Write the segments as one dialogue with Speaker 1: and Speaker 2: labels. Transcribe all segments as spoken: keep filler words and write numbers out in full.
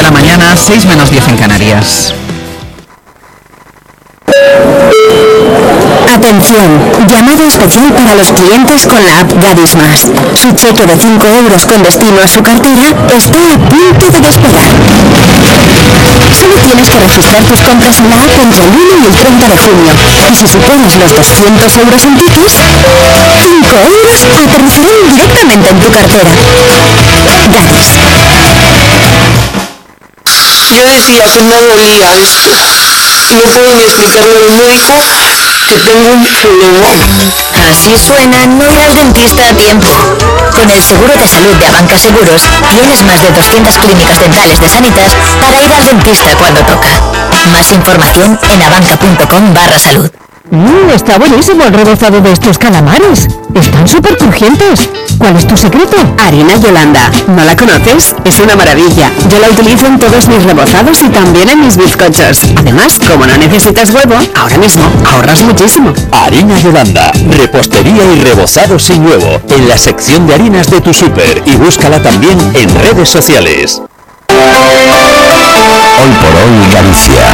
Speaker 1: la mañana, seis menos diez en Canarias.
Speaker 2: Atención, llamado especial para los clientes con la app Gadis Más. Su cheque de cinco euros con destino a su cartera está a punto de despegar. Solo tienes que registrar tus compras en la app entre el uno y el treinta de junio. Y si superas los doscientos euros en tickets, cinco euros aterrizarán directamente en tu cartera. Gadis.
Speaker 3: Yo decía que me dolía esto y no puedo ni explicarle al médico que tengo un problema.
Speaker 2: Así suena no ir al dentista a tiempo. Con el seguro de salud de Abanca Seguros tienes más de doscientas clínicas dentales de Sanitas para ir al dentista cuando toca. Más información en abanca punto com barra salud.
Speaker 4: Mmm, está buenísimo el rebozado de estos calamares. Están súper crujientes. ¿Cuál es tu secreto?
Speaker 5: Harina Yolanda. ¿No la conoces? Es una maravilla. Yo la utilizo en todos mis rebozados y también en mis bizcochos. Además, como no necesitas huevo, ahora mismo ahorras muchísimo.
Speaker 6: Harina Yolanda. Repostería y rebozado sin huevo. En la sección de harinas de tu súper. Y búscala también en redes sociales.
Speaker 7: Hoy por hoy Galicia.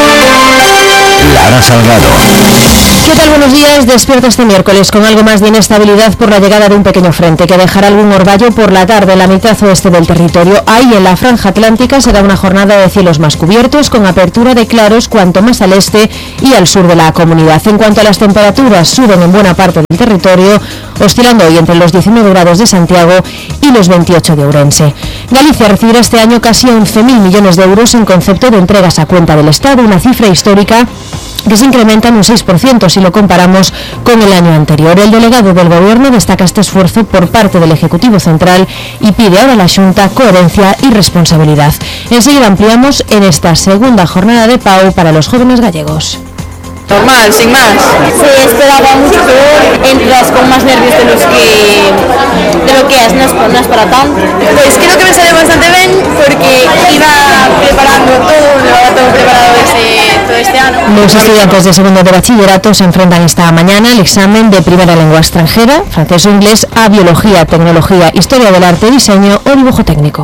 Speaker 7: Lara Salgado.
Speaker 4: ¿Qué tal? Buenos días. Despierto este miércoles con algo más de inestabilidad por la llegada de un pequeño frente que dejará algún orvallo por la tarde en la mitad oeste del territorio. Ahí en la franja atlántica será una jornada de cielos más cubiertos con apertura de claros cuanto más al este y al sur de la comunidad. En cuanto a las temperaturas, suben en buena parte del territorio, oscilando hoy entre los diecinueve grados de Santiago y los veintiocho de Ourense. Galicia recibirá este año casi once mil millones de euros en concepto de entregas a cuenta del Estado, una cifra histórica que se incrementa en un seis por ciento si lo comparamos con el año anterior. El delegado del Gobierno destaca este esfuerzo por parte del Ejecutivo Central y pide ahora a la Xunta coherencia y responsabilidad. Enseguida ampliamos en esta segunda jornada de P A U para los jóvenes gallegos.
Speaker 8: Normal, sin más. Se esperaba mucho peor, entras con más nervios de los que de lo que es, no es, no es para tanto. Pues creo que me salió bastante bien porque iba preparando todo, lo había todo preparado desde todo este año.
Speaker 4: Los estudiantes de segundo de bachillerato se enfrentan esta mañana al examen de primera lengua extranjera, francés o inglés, a biología, tecnología, historia del arte, diseño o dibujo técnico.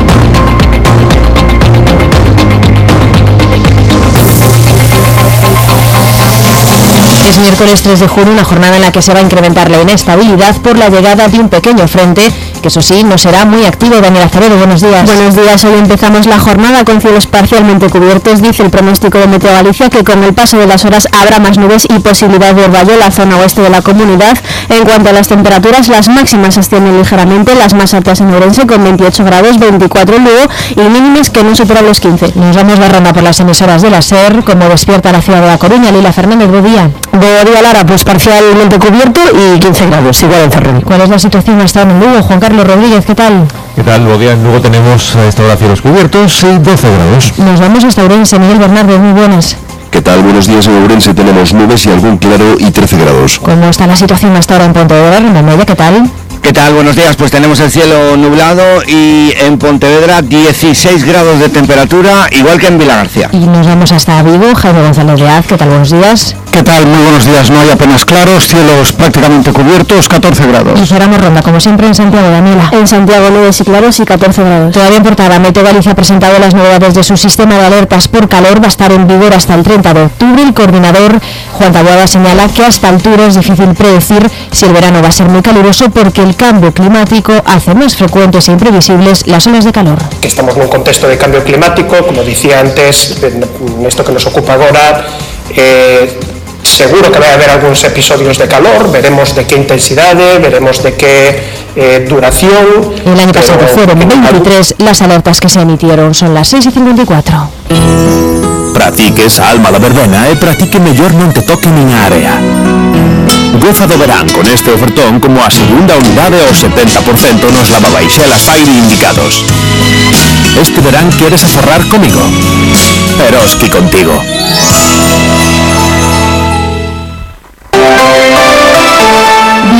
Speaker 4: Es miércoles tres de junio, una jornada en la que se va a incrementar la inestabilidad por la llegada de un pequeño frente, que eso sí, no será muy activo. Daniel Acevedo, buenos días.
Speaker 9: Buenos días, hoy empezamos la jornada con cielos parcialmente cubiertos. Dice el pronóstico de Meteo Galicia que con el paso de las horas habrá más nubes y posibilidad de orvallo en la zona oeste de la comunidad. En cuanto a las temperaturas, las máximas ascienden ligeramente, las más altas en Ourense con veintiocho grados, veinticuatro en Lugo y mínimas que no superan los quince.
Speaker 4: Nos damos la ronda por las emisoras de la SER, como despierta la ciudad de La Coruña. Lila Fernández, buen día.
Speaker 9: Buen día, Lara, pues parcialmente cubierto y quince grados, igual en Ferrol.
Speaker 4: ¿Cuál es la situación hasta en Lugo? Juan Carlos Rodríguez, ¿qué tal?
Speaker 10: ¿Qué tal? Buenos días. Luego tenemos a esta hora cielos cubiertos y doce grados.
Speaker 4: Nos vamos hasta Ourense. Miguel Bernardo, muy buenas.
Speaker 11: ¿Qué tal? Buenos días. En Ourense tenemos nubes y algún claro y trece grados.
Speaker 4: ¿Cómo está la situación hasta ahora en Pontevedra? Ramón Moya, ¿qué tal?
Speaker 12: ¿Qué tal? Buenos días. Pues tenemos el cielo nublado y en Pontevedra dieciséis grados de temperatura, igual que en Vilagarcía.
Speaker 4: Y nos vamos hasta Vigo. Jaime González de Az, ¿qué tal? Buenos días.
Speaker 13: ¿Qué tal? Muy buenos días. No hay apenas claros, cielos prácticamente cubiertos, catorce grados.
Speaker 4: Y cerramos ronda, como siempre, en Santiago, Daniela.
Speaker 9: En Santiago, nubes y claros y catorce grados.
Speaker 4: Todavía en portada, Meteo Galicia ha presentado las novedades de su sistema de alertas por calor. Va a estar en vigor hasta el treinta de octubre. El coordinador, Juan Taboada, señala que a esta altura es difícil predecir si el verano va a ser muy caluroso porque el cambio climático hace más frecuentes e imprevisibles las olas de calor.
Speaker 14: Que estamos en un contexto de cambio climático, como decía antes, en esto que nos ocupa ahora, eh, seguro que va a haber algunos episodios de calor, veremos de qué intensidad, veremos de qué eh, duración.
Speaker 4: El año pasado fueron veintitrés las alertas que se emitieron, son las seis y cincuenta y cuatro.
Speaker 7: Practiques a alma da verbena e practique mellor non te toque nin a área. Goza do verán con este ofertón como a segunda unidade ao setenta por cento nos lavabaixelas Fairy indicados. Este verán queres aforrar comigo? Eroski contigo.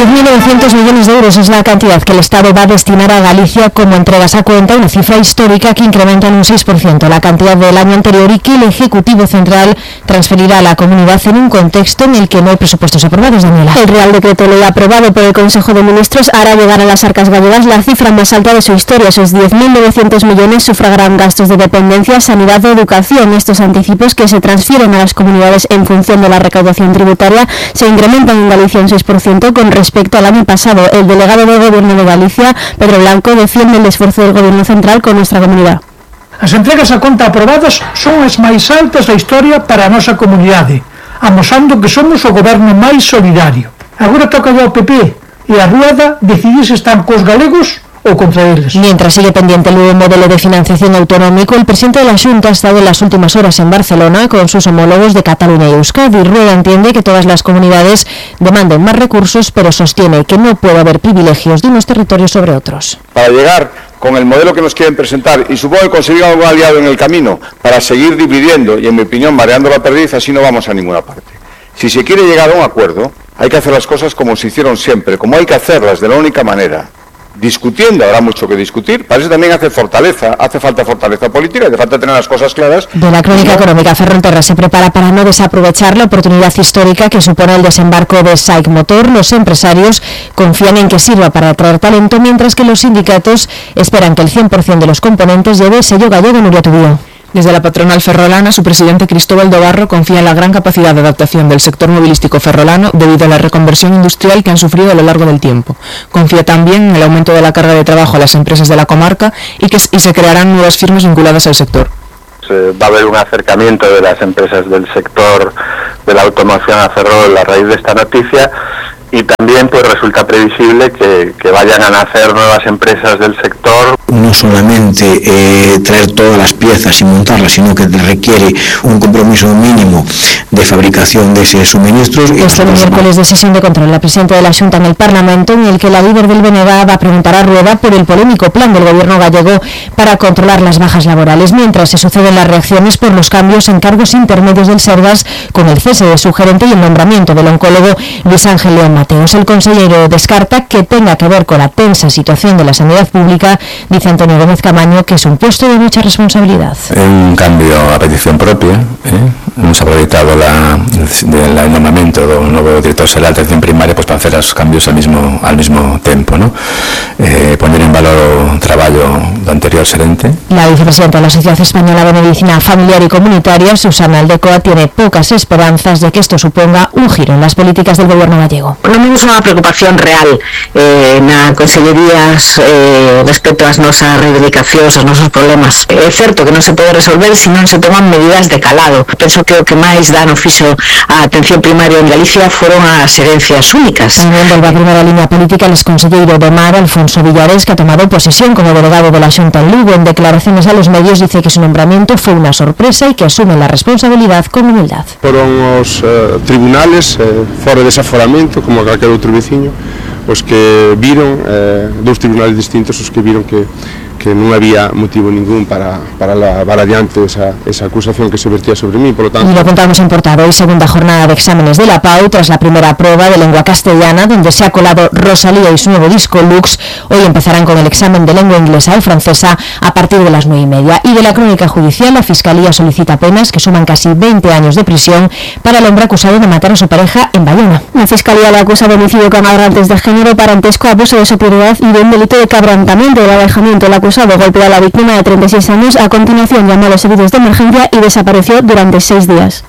Speaker 4: diez mil novecientos millones de euros es la cantidad que el Estado va a destinar a Galicia como entregas a cuenta, una cifra histórica que incrementa en un seis por ciento la cantidad del año anterior y que el Ejecutivo Central transferirá a la comunidad en un contexto en el que no hay presupuestos aprobados, Daniela.
Speaker 9: El Real Decreto Ley aprobado por el Consejo de Ministros hará llegar a las arcas gallegas la cifra más alta de su historia. Esos diez mil novecientos millones sufragarán gastos de dependencia, sanidad o educación. Estos anticipos que se transfieren a las comunidades en función de la recaudación tributaria se incrementan en Galicia un seis por ciento con respecto al año pasado. El delegado del Gobierno de Galicia, Pedro Blanco, defiende el esfuerzo del Gobierno Central con nuestra comunidad.
Speaker 15: As entregas a conta aprobadas son as máis altas da historia para a nosa comunidade, amosando que somos o goberno máis solidario. Agora toca ao P P e a Rueda decidir se están cos galegos o contra eles.
Speaker 4: Mientras sigue pendiente el nuevo modelo de financiación autonómico, el presidente de la Xunta ha estado en las últimas horas en Barcelona con sus homólogos de Cataluña y Euskadi. Rueda entiende que todas las comunidades demanden más recursos, pero sostiene que no puede haber privilegios de unos territorios sobre otros.
Speaker 16: Para llegar con el modelo que nos quieren presentar y supongo que conseguir algún aliado en el camino para seguir dividiendo y, en mi opinión, mareando la perdiz, así no vamos a ninguna parte. Si se quiere llegar a un acuerdo, hay que hacer las cosas como se hicieron siempre, como hay que hacerlas, de la única manera. Discutiendo, habrá mucho que discutir, para eso también hace fortaleza, hace falta fortaleza política, hace falta tener las cosas claras.
Speaker 4: De la crónica económica, Ferrolterra se prepara para no desaprovechar la oportunidad histórica que supone el desembarco de SAIC Motor. Los empresarios confían en que sirva para atraer talento, mientras que los sindicatos esperan que el cien por ciento de los componentes lleve sello gallego. Nuria Tubío.
Speaker 17: Desde la patronal ferrolana, su presidente Cristóbal Dobarro confía en la gran capacidad de adaptación del sector movilístico ferrolano debido a la reconversión industrial que han sufrido a lo largo del tiempo. Confía también en el aumento de la carga de trabajo a las empresas de la comarca y que y se crearán nuevas firmas vinculadas al sector.
Speaker 18: Va a haber un acercamiento de las empresas del sector de la automoción a Ferrol a raíz de esta noticia. Y también pues resulta previsible que, que vayan a nacer nuevas empresas del sector.
Speaker 19: No solamente eh, traer todas las piezas y montarlas, sino que requiere un compromiso mínimo de fabricación de ese suministros.
Speaker 4: Este miércoles de sesión de control, la presidenta de la Xunta en el Parlamento, en el que la líder del B N G va a preguntar a Rueda por el polémico plan del gobierno gallego para controlar las bajas laborales, mientras se suceden las reacciones por los cambios en cargos intermedios del Sergas, con el cese de su gerente y el nombramiento del oncólogo Luis Ángel León Mateos. El consejero descarta que tenga que ver con la tensa situación de la sanidad pública. Dice Antonio Gómez Camaño que es un puesto de mucha responsabilidad.
Speaker 20: Un cambio a petición propia, ¿eh? Hemos aproveitado la, el, el nombramiento del nuevo director xeral de atención primaria pues, para hacer los cambios al mismo, al mismo tiempo, ¿no? Eh, poner en valor el trabajo del anterior gerente.
Speaker 4: La vicepresidenta de la Sociedad Española de Medicina Familiar y Comunitaria, Susana Aldecoa, tiene pocas esperanzas de que esto suponga un giro en las políticas del gobierno gallego.
Speaker 21: Non temos unha preocupación real eh, na consellerías eh, respecto ás nosas reivindicacións, aos nosos problemas. É certo que non se pode resolver se non se toman medidas de calado. Penso que o que máis dano fixo a atención primaria en Galicia foron as herencias únicas.
Speaker 4: Tamén volve a primeira línea política el exconselleiro de Mar, Alfonso Villares, que ha tomado posesión como delegado de la Xunta en Lugo. En declaraciones a los medios dice que su nombramiento fue una sorpresa y que asume la responsabilidad con humildad.
Speaker 22: Foron os eh, tribunales, eh, fora de desaforamento, como calquer outro veciño, os que viron, eh, dous tribunales distintos, os que viron que que non había motivo ningún para, para levar adiante esa, esa acusación que se vertía sobre mí, por lo tanto...
Speaker 4: Y lo contamos en portada, hoy segunda jornada de exámenes de la P A U, tras la primera prueba de lengua castellana, donde se ha colado Rosalía y su nuevo disco Lux. Hoy empezarán con el examen de lengua inglesa y francesa a partir de las nueve y media. Y de la crónica judicial, la Fiscalía solicita penas que suman casi veinte años de prisión para el hombre acusado de matar a su pareja en Bayona.
Speaker 9: La Fiscalía le acusa de homicidio con aggravantes de género, parentesco, abuso de superioridad y de un delito de quebrantamiento del alejamiento. El acusado golpeó a la víctima de treinta y seis años, a continuación llamó a los servicios de emergencia y desapareció durante seis días.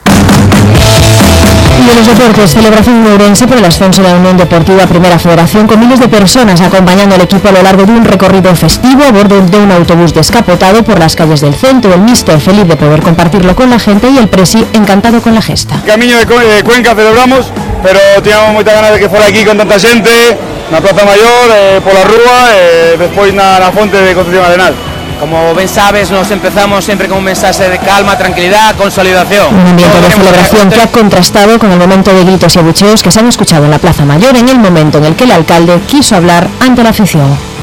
Speaker 4: Y en los deportes, celebración de Ourense por el ascenso de la Unión Deportiva Primera Federación, con miles de personas acompañando al equipo a lo largo de un recorrido festivo a bordo de un autobús descapotado por las calles del centro. El míster feliz de poder compartirlo con la gente y el presi encantado con la gesta.
Speaker 23: Camiño de Cuenca celebramos, pero teníamos moitas ganas de que fuera aquí con tanta xente, na Plaza Mayor, eh, pola rúa e despois na, na fonte de Concepción Arenal.
Speaker 24: Como ben sabes, nos empezamos siempre con un mensaje de calma, tranquilidad, consolidación.
Speaker 4: Un ambiente de celebración que ha contrastado con el momento de gritos y abucheos que se han escuchado en la Plaza Mayor en el momento en el que el alcalde quiso hablar ante la afición.